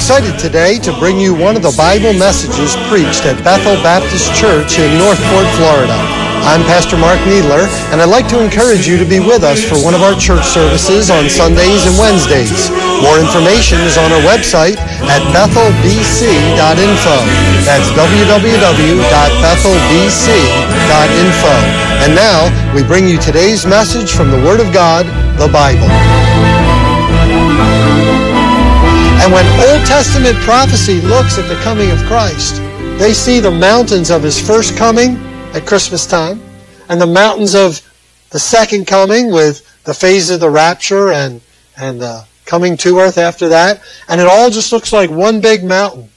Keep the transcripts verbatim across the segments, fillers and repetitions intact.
excited today to bring you one of the Bible messages preached at Bethel Baptist Church in Northport, Florida. I'm Pastor Mark Needler, and I'd like to encourage you to be with us for one of our church services on Sundays and Wednesdays. More information is on our website at bethel b c dot info. That's w w w dot bethel b c dot info. And now, we bring you today's message from the Word of God, the Bible. And when Old Testament prophecy looks at the coming of Christ, they see the mountains of His first coming at Christmas time, and the mountains of the second coming with the phase of the rapture and, and the coming to earth after that, and it all just looks like one big mountain.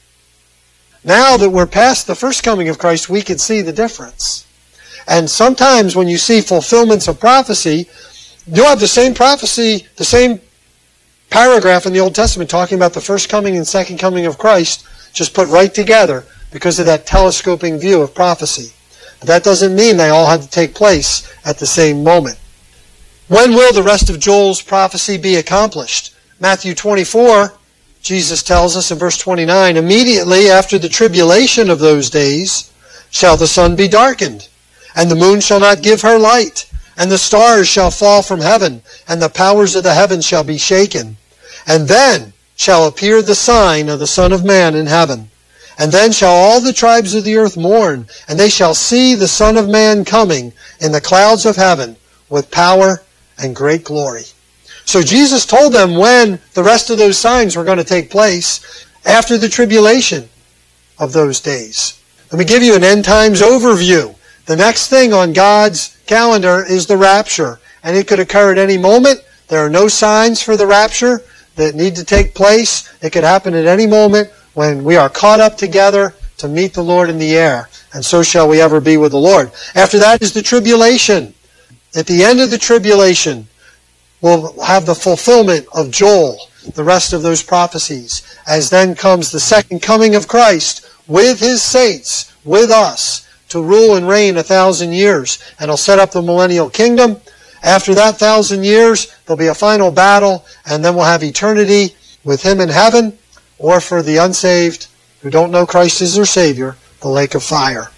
Now that we're past the first coming of Christ, we can see the difference. And sometimes when you see fulfillments of prophecy, you'll have the same prophecy, the same paragraph in the Old Testament talking about the first coming and second coming of Christ, just put right together because of that telescoping view of prophecy. But that doesn't mean they all had to take place at the same moment. When will the rest of Joel's prophecy be accomplished? Matthew twenty-four, Jesus tells us in verse twenty-nine, "Immediately after the tribulation of those days shall the sun be darkened, and the moon shall not give her light, and the stars shall fall from heaven, and the powers of the heavens shall be shaken. And then shall appear the sign of the Son of Man in heaven. And then shall all the tribes of the earth mourn, and they shall see the Son of Man coming in the clouds of heaven with power and great glory." So Jesus told them when the rest of those signs were going to take place after the tribulation of those days. Let me give you an end times overview. The next thing on God's calendar is the rapture, and it could occur at any moment. There are no signs for the rapture that need to take place. It could happen at any moment when we are caught up together to meet the Lord in the air, and so shall we ever be with the Lord. After that is the tribulation. At the end of the tribulation, we'll have the fulfillment of Joel, the rest of those prophecies, as then comes the second coming of Christ with His saints, with us, to rule and reign a thousand years, and He'll set up the millennial kingdom. After that thousand years, there'll be a final battle, and then we'll have eternity with Him in heaven, or for the unsaved who don't know Christ as their Savior, the lake of fire.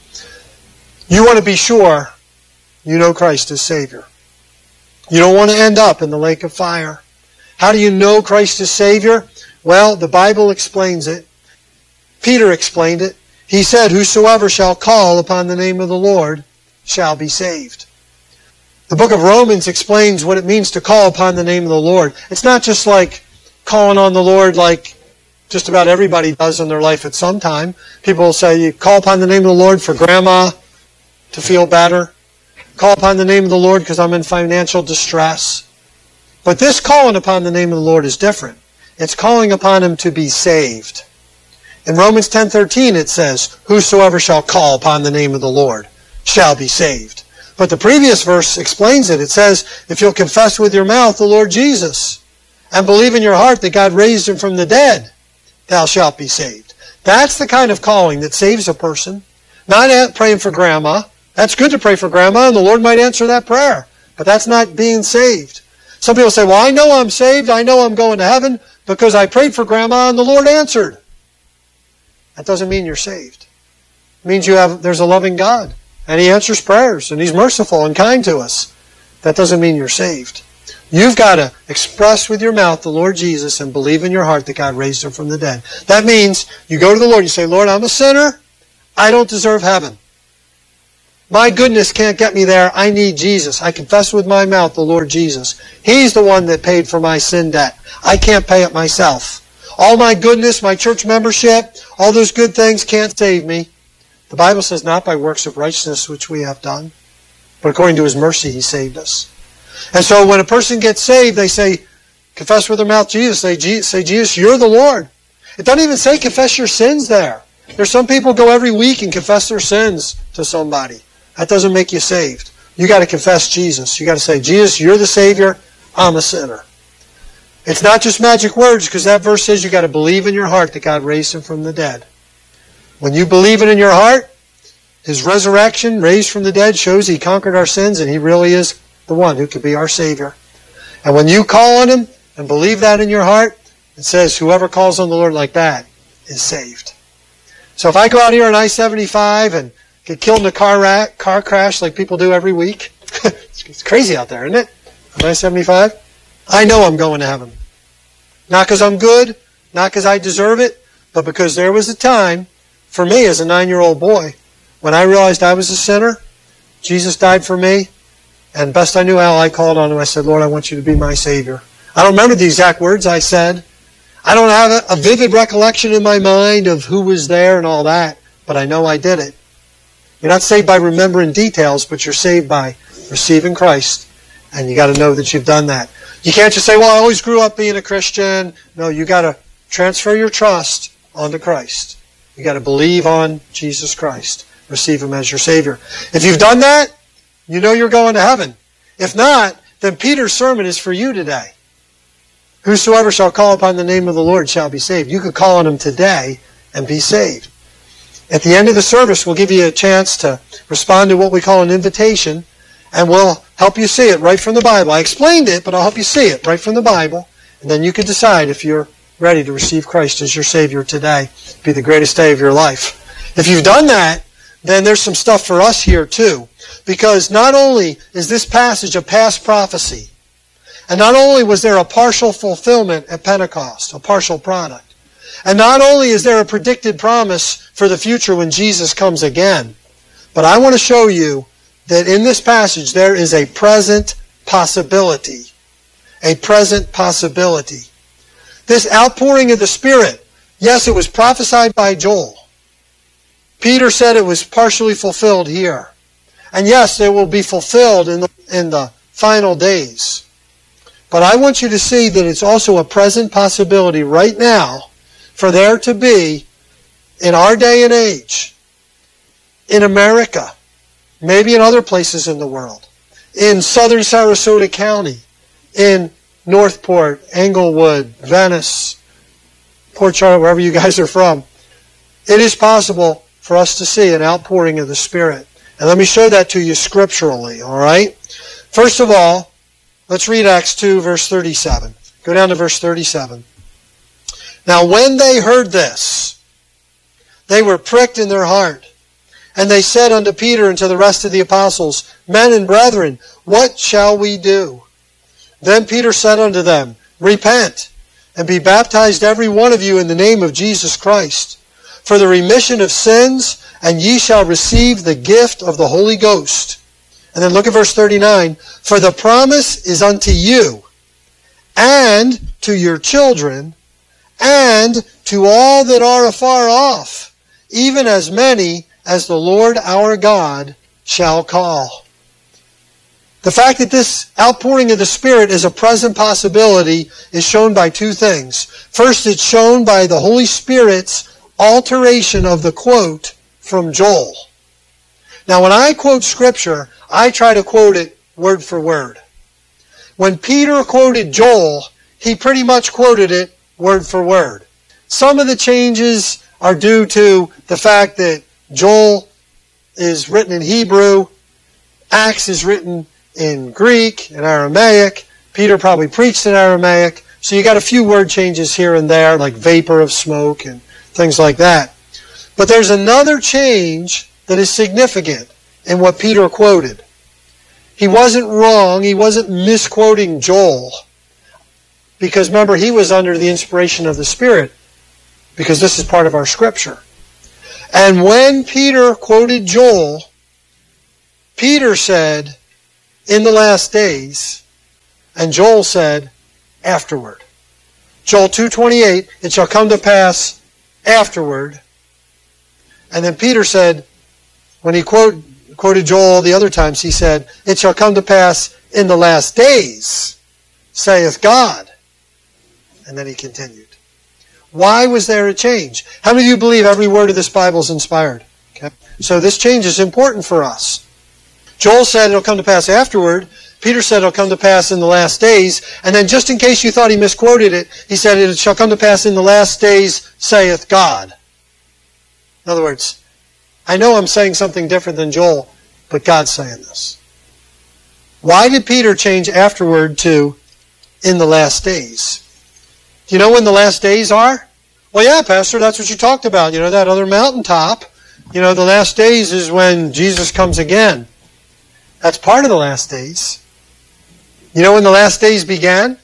You want to be sure you know Christ as Savior. You don't want to end up in the lake of fire. How do you know Christ as Savior? Well, the Bible explains it. Peter explained it. He said, "Whosoever shall call upon the name of the Lord shall be saved." The book of Romans explains what it means to call upon the name of the Lord. It's not just like calling on the Lord like just about everybody does in their life at some time. People will say, you call upon the name of the Lord for grandma to feel better. Call upon the name of the Lord because I'm in financial distress. But this calling upon the name of the Lord is different. It's calling upon Him to be saved. In Romans ten thirteen it says, "Whosoever shall call upon the name of the Lord shall be saved." But the previous verse explains it. It says, if you'll confess with your mouth the Lord Jesus and believe in your heart that God raised Him from the dead, thou shalt be saved. That's the kind of calling that saves a person. Not praying for grandma. That's good to pray for grandma, and the Lord might answer that prayer. But that's not being saved. Some people say, well, I know I'm saved. I know I'm going to heaven because I prayed for grandma and the Lord answered. That doesn't mean you're saved. It means you have there's a loving God, and He answers prayers, and He's merciful and kind to us. That doesn't mean you're saved. You've got to express with your mouth the Lord Jesus and believe in your heart that God raised Him from the dead. That means you go to the Lord and you say, Lord, I'm a sinner. I don't deserve heaven. My goodness can't get me there. I need Jesus. I confess with my mouth the Lord Jesus. He's the one that paid for my sin debt. I can't pay it myself. All my goodness, my church membership, all those good things can't save me. The Bible says not by works of righteousness which we have done, but according to His mercy He saved us. And so when a person gets saved, they say, confess with their mouth Jesus. They say, Jesus, you're the Lord. It doesn't even say confess your sins there. There's some people go every week and confess their sins to somebody. That doesn't make you saved. You got to confess Jesus. You got to say, Jesus, you're the Savior. I'm a sinner. It's not just magic words, because that verse says you got to believe in your heart that God raised Him from the dead. When you believe it in your heart, His resurrection, raised from the dead, shows He conquered our sins, and He really is the one who could be our Savior. And when you call on Him and believe that in your heart, It says, whoever calls on the Lord like that is saved. So if I go out here on I seventy-five and get killed in a car ra- car crash like people do every week, it's crazy out there, isn't it? On I seventy-five, I know I'm going to heaven. Not because I'm good, not because I deserve it, but because there was a time for me as a nine-year-old boy when I realized I was a sinner. Jesus died for me, and best I knew how, I called on him. I said, Lord, I want you to be my Savior. I don't remember the exact words I said. I don't have a, a vivid recollection in my mind of who was there and all that, but I know I did it. You're not saved by remembering details, but you're saved by receiving Christ, and you got to know that you've done that. You can't just say, well, I always grew up being a Christian. No, you got to transfer your trust onto Christ. You got to believe on Jesus Christ. Receive Him as your Savior. If you've done that, you know you're going to heaven. If not, then Peter's sermon is for you today. Whosoever shall call upon the name of the Lord shall be saved. You could call on Him today and be saved. At the end of the service, we'll give you a chance to respond to what we call an invitation, and we'll help you see it right from the Bible. I explained it, but I'll help you see it right from the Bible, and then you can decide if you're ready to receive Christ as your Savior today. It'll be the greatest day of your life. If you've done that, then there's some stuff for us here too. Because not only is this passage a past prophecy, and not only was there a partial fulfillment at Pentecost, a partial product, and not only is there a predicted promise for the future when Jesus comes again, but I want to show you that in this passage there is a present possibility. A present possibility. This outpouring of the Spirit, yes, it was prophesied by Joel. Peter said it was partially fulfilled here. And yes, it will be fulfilled in the, in the final days. But I want you to see that it's also a present possibility right now for there to be, in our day and age, in America, maybe in other places in the world, in southern Sarasota County, in Northport, Englewood, Venice, Port Charlotte, wherever you guys are from, it is possible for us to see an outpouring of the Spirit. And let me show that to you scripturally, all right? First of all, let's read Acts two, verse thirty-seven. Go down to verse thirty-seven. Now when they heard this, they were pricked in their heart, and they said unto Peter and to the rest of the apostles, Men and brethren, what shall we do? Then Peter said unto them, Repent, and be baptized every one of you in the name of Jesus Christ, for the remission of sins, and ye shall receive the gift of the Holy Ghost. And then look at verse thirty-nine. For the promise is unto you, and to your children, and to all that are afar off, even as many as the Lord our God shall call. The fact that this outpouring of the Spirit is a present possibility is shown by two things. First, it's shown by the Holy Spirit's alteration of the quote from Joel. Now, when I quote Scripture, I try to quote it word for word. When Peter quoted Joel, he pretty much quoted it word for word. Some of the changes are due to the fact that Joel is written in Hebrew, Acts is written in Greek and Aramaic, Peter probably preached in Aramaic, so you got a few word changes here and there, like vapor of smoke and things like that. But there's another change that is significant in what Peter quoted. He wasn't wrong, he wasn't misquoting Joel, because remember, he was under the inspiration of the Spirit, because this is part of our Scripture. And when Peter quoted Joel, Peter said, in the last days, and Joel said, afterward. Joel two twenty-eight, it shall come to pass afterward. And then Peter said, when he quote, quoted Joel the other times, he said, it shall come to pass in the last days, saith God. And then he continued. Why was there a change? How many of you believe every word of this Bible is inspired? Okay. So this change is important for us. Joel said it'll come to pass afterward. Peter said it'll come to pass in the last days. And then just in case you thought he misquoted it, he said it shall come to pass in the last days, saith God. In other words, I know I'm saying something different than Joel, but God's saying this. Why did Peter change afterward to in the last days? Do you know when the last days are? Well, yeah, Pastor, that's what you talked about. You know, that other mountaintop. You know, the last days is when Jesus comes again. That's part of the last days. You know when the last days began?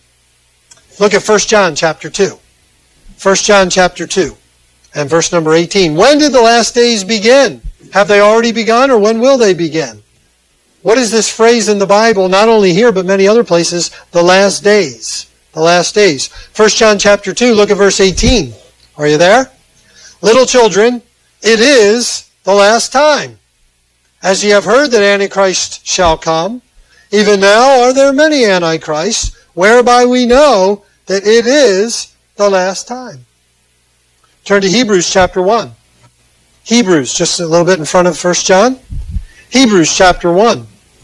Look at First John chapter two. First John chapter two and verse number eighteen. When did the last days begin? Have they already begun, or when will they begin? What is this phrase in the Bible, not only here but many other places, the last days? The last days. First John chapter two, look at verse eighteen. Are you there? Little children, it is the last time. As ye have heard that Antichrist shall come, even now are there many Antichrists, whereby we know that it is the last time. Turn to Hebrews chapter one. Hebrews, just a little bit in front of First John. Hebrews chapter one.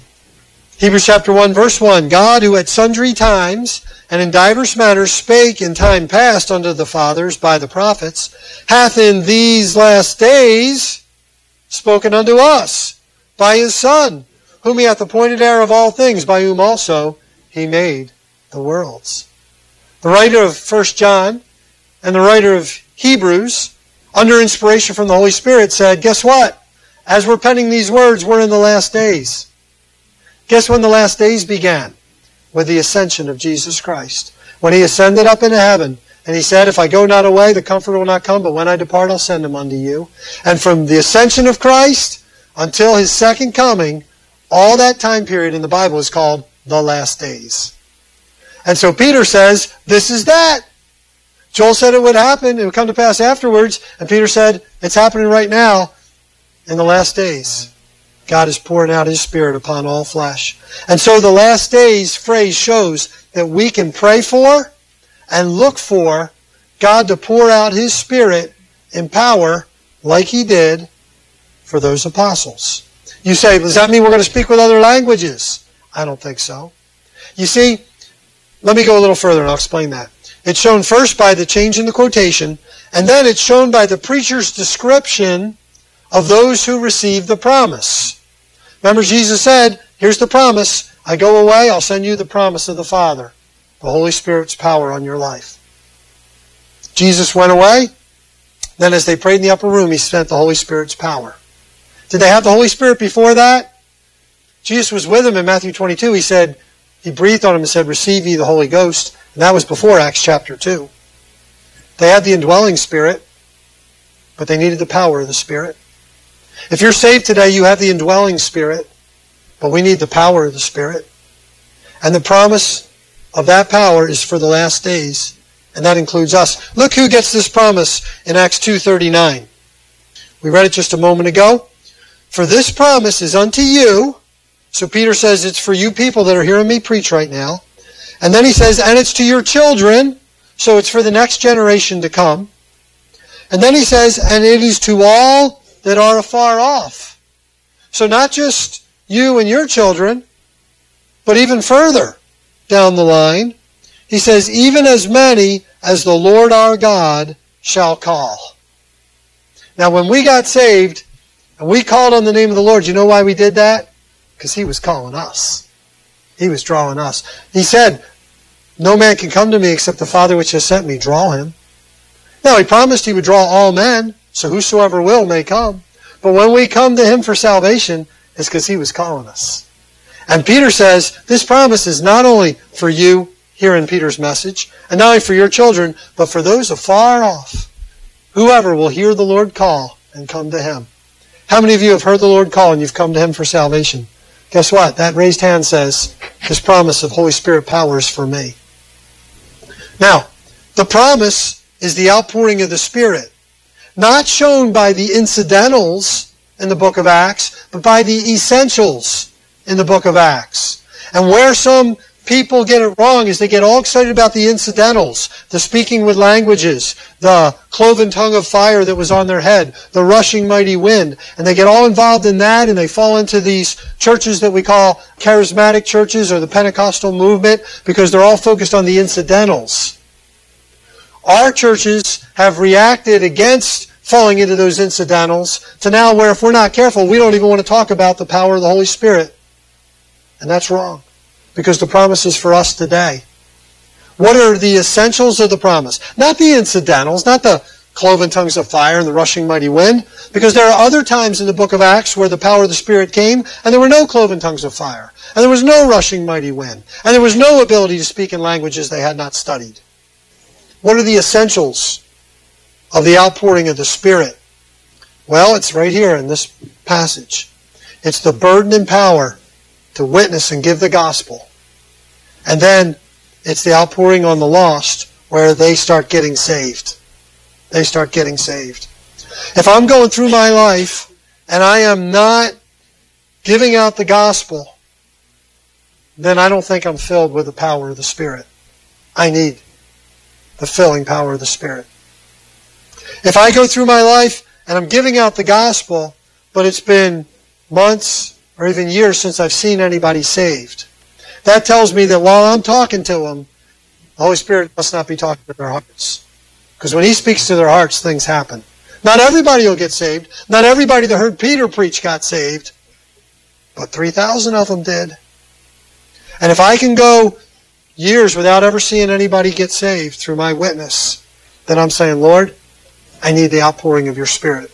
Hebrews chapter one, verse one. God, who at sundry times and in divers manners spake in time past unto the fathers by the prophets, hath in these last days spoken unto us by his Son, whom he hath appointed heir of all things, by whom also he made the worlds. The writer of First John and the writer of Hebrews, under inspiration from the Holy Spirit, said, guess what? As we're penning these words, we're in the last days. Guess when the last days began? With the ascension of Jesus Christ. When he ascended up into heaven, and he said, if I go not away, the Comforter will not come, but when I depart, I'll send him unto you. And from the ascension of Christ until his second coming, all that time period in the Bible is called the last days. And so Peter says, this is that. Joel said it would happen, it would come to pass afterwards, and Peter said, it's happening right now in the last days. God is pouring out his Spirit upon all flesh. And so the last days phrase shows that we can pray for and look for God to pour out his Spirit in power like he did for those apostles. You say, does that mean we're going to speak with other languages? I don't think so. You see, let me go a little further and I'll explain that. It's shown first by the change in the quotation, and then it's shown by the preacher's description of those who receive the promise. Remember, Jesus said, here's the promise. I go away, I'll send you the promise of the Father, the Holy Spirit's power on your life. Jesus went away. Then as they prayed in the upper room, he sent the Holy Spirit's power. Did they have the Holy Spirit before that? Jesus was with them in Matthew twenty-two. He said, he breathed on them and said, receive ye the Holy Ghost. And that was before Acts chapter two. They had the indwelling Spirit, but they needed the power of the Spirit. If you're saved today, you have the indwelling Spirit, but we need the power of the Spirit. And the promise of that power is for the last days, and that includes us. Look who gets this promise in Acts two thirty-nine. We read it just a moment ago. For this promise is unto you. So Peter says it's for you people that are hearing me preach right now. And then he says, and it's to your children. So it's for the next generation to come. And then he says, and it is to all that are afar off. So not just you and your children, but even further down the line, he says, even as many as the Lord our God shall call. Now when we got saved, and we called on the name of the Lord, you know why we did that? Because he was calling us. He was drawing us. He said, no man can come to me except the Father which has sent me. Draw him. Now he promised he would draw all men, so whosoever will may come. But when we come to him for salvation, it's because he was calling us. And Peter says, this promise is not only for you here in Peter's message, and not only for your children, but for those afar off. Whoever will hear the Lord call and come to him. How many of you have heard the Lord call and you've come to him for salvation? Guess what? That raised hand says, this promise of Holy Spirit power is for me. Now, the promise is the outpouring of the Spirit. Not shown by the incidentals in the book of Acts, but by the essentials in the book of Acts. And where some people get it wrong is they get all excited about the incidentals, the speaking with languages, the cloven tongue of fire that was on their head, the rushing mighty wind, and they get all involved in that and they fall into these churches that we call charismatic churches or the Pentecostal movement because they're all focused on the incidentals. Our churches have reacted against falling into those incidentals to now where if we're not careful, we don't even want to talk about the power of the Holy Spirit. And that's wrong. Because the promise is for us today. What are the essentials of the promise? Not the incidentals, not the cloven tongues of fire and the rushing mighty wind, because there are other times in the book of Acts where the power of the Spirit came and there were no cloven tongues of fire, and there was no rushing mighty wind, and there was no ability to speak in languages they had not studied. What are the essentials of the outpouring of the Spirit? Well, it's right here in this passage. It's the burden and power to witness and give the gospel. And then it's the outpouring on the lost where they start getting saved. They start getting saved. If I'm going through my life and I am not giving out the gospel, then I don't think I'm filled with the power of the Spirit. I need the filling power of the Spirit. If I go through my life and I'm giving out the gospel, but it's been months or even years since I've seen anybody saved, that tells me that while I'm talking to them, the Holy Spirit must not be talking to their hearts. Because when He speaks to their hearts, things happen. Not everybody will get saved. Not everybody that heard Peter preach got saved. But three thousand of them did. And if I can go years without ever seeing anybody get saved through my witness, then I'm saying, Lord, I need the outpouring of your Spirit.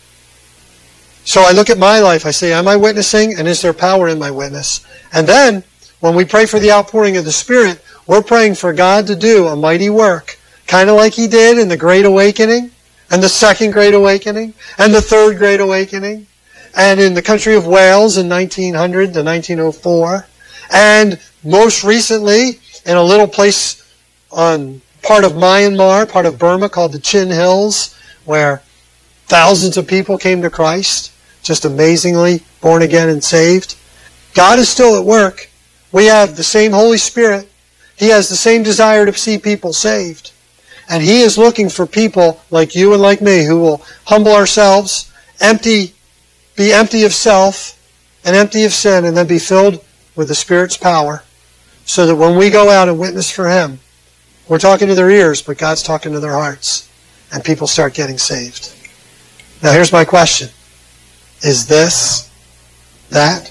So I look at my life, I say, am I witnessing, and is there power in my witness? And then, when we pray for the outpouring of the Spirit, we're praying for God to do a mighty work, kind of like He did in the Great Awakening, and the Second Great Awakening, and the Third Great Awakening, and in the country of Wales in nineteen hundred to nineteen oh four, and most recently in a little place on part of Myanmar, part of Burma called the Chin Hills, where thousands of people came to Christ, just amazingly born again and saved. God is still at work. We have the same Holy Spirit. He has the same desire to see people saved. And He is looking for people like you and like me who will humble ourselves, empty, be empty of self and empty of sin, and then be filled with the Spirit's power, so that when we go out and witness for Him, we're talking to their ears, but God's talking to their hearts, and people start getting saved. Now here's my question. Is this that?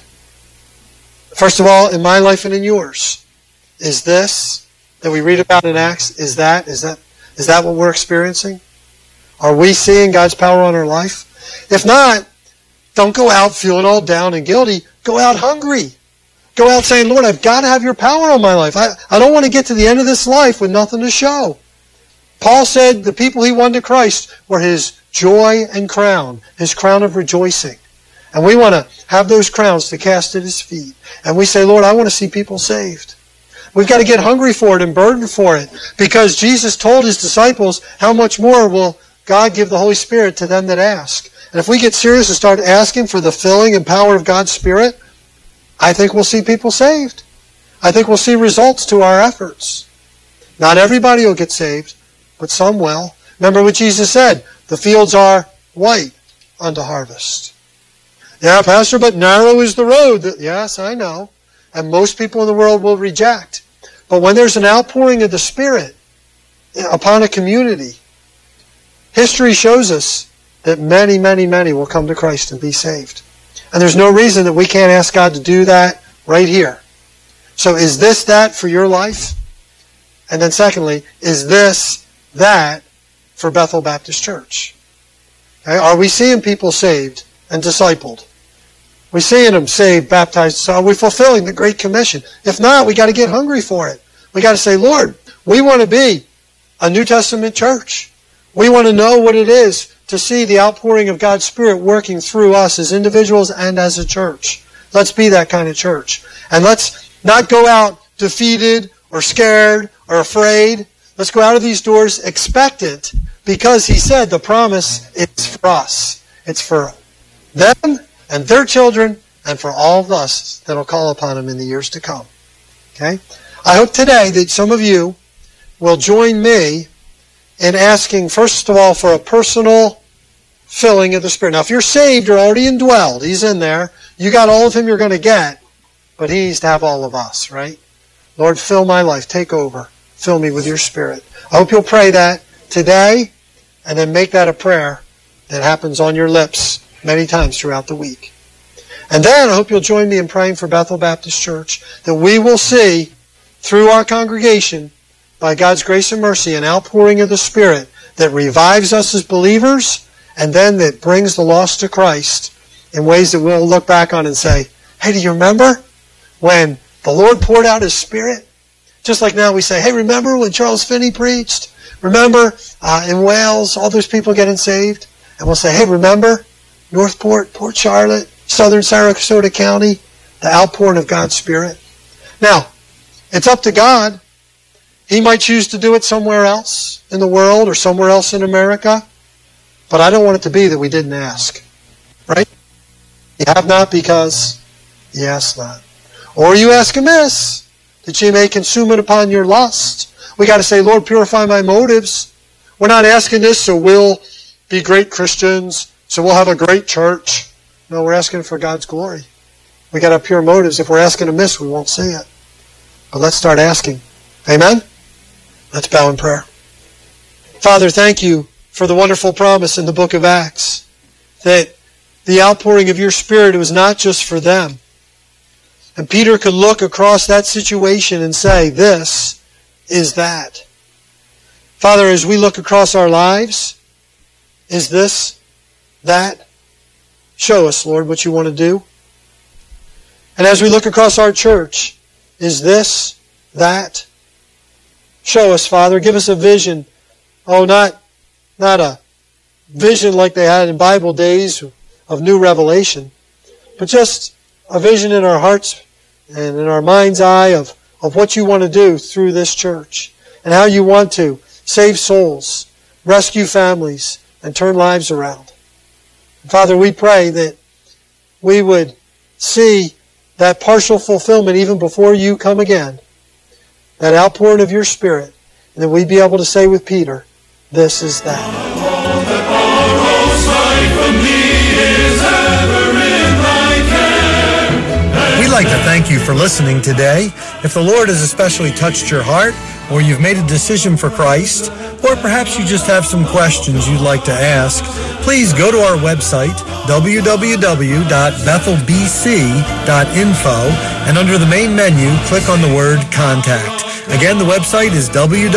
First of all, in my life and in yours, is this that we read about in Acts, is that, is that, is that what we're experiencing? Are we seeing God's power on our life? If not, don't go out feeling all down and guilty. Go out hungry. Go out saying, Lord, I've got to have your power on my life. I, I don't want to get to the end of this life with nothing to show. Paul said the people he won to Christ were his joy and crown, his crown of rejoicing. And we want to have those crowns to cast at His feet. And we say, Lord, I want to see people saved. We've got to get hungry for it and burdened for it, because Jesus told His disciples, how much more will God give the Holy Spirit to them that ask? And if we get serious and start asking for the filling and power of God's Spirit, I think we'll see people saved. I think we'll see results to our efforts. Not everybody will get saved, but some will. Remember what Jesus said, the fields are white unto harvest. Yeah, Pastor, but narrow is the road. Yes, I know. And most people in the world will reject. But when there's an outpouring of the Spirit upon a community, history shows us that many, many, many will come to Christ and be saved. And there's no reason that we can't ask God to do that right here. So is this that for your life? And then secondly, is this that for Bethel Baptist Church? Okay? Are we seeing people saved and discipled? We're seeing them saved, baptized. So are we fulfilling the Great Commission? If not, we got to get hungry for it. We got to say, Lord, we want to be a New Testament church. We want to know what it is to see the outpouring of God's Spirit working through us as individuals and as a church. Let's be that kind of church. And let's not go out defeated or scared or afraid. Let's go out of these doors expectant, because He said the promise is for us. It's for them and their children and for all of us that will call upon Him in the years to come. Okay? I hope today that some of you will join me in asking, first of all, for a personal filling of the Spirit. Now, if you're saved, you're already indwelled. He's in there. You got all of Him you're going to get, but He needs to have all of us, right? Lord, fill my life. Take over. Fill me with your Spirit. I hope you'll pray that today, and then make that a prayer that happens on your lips many times throughout the week. And then I hope you'll join me in praying for Bethel Baptist Church, that we will see through our congregation by God's grace and mercy, an outpouring of the Spirit that revives us as believers and then that brings the lost to Christ in ways that we'll look back on and say, hey, do you remember when the Lord poured out His Spirit? Just like now we say, hey, remember when Charles Finney preached? Remember uh, in Wales, all those people getting saved? And we'll say, hey, remember Northport, Port Charlotte, southern Sarasota County, the outpouring of God's Spirit? Now, it's up to God. He might choose to do it somewhere else in the world or somewhere else in America. But I don't want it to be that we didn't ask. Right? You have not because you ask not. Or you ask amiss, that ye may consume it upon your lust. We got to say, Lord, purify my motives. We're not asking this so we'll be great Christians, so we'll have a great church. No, we're asking for God's glory. We got to have pure motives. If we're asking amiss, we won't see it. But let's start asking. Amen? Let's bow in prayer. Father, thank you for the wonderful promise in the book of Acts that the outpouring of your Spirit was not just for them. And Peter could look across that situation and say, this is that. Father, as we look across our lives, is this that? Show us, Lord, what you want to do. And as we look across our church, is this that? Show us, Father. Give us a vision. Oh, not, not a vision like they had in Bible days of new revelation, but just a vision in our hearts and in our mind's eye of, of what you want to do through this church and how you want to save souls, rescue families, and turn lives around. Father, we pray that we would see that partial fulfillment even before you come again, that outpouring of your Spirit, and that we'd be able to say with Peter, this is that. We'd like to thank you for listening today. If the Lord has especially touched your heart, or you've made a decision for Christ, or perhaps you just have some questions you'd like to ask, please go to our website, w w w dot bethel b c dot info, and under the main menu, click on the word Contact. Again, the website is w w w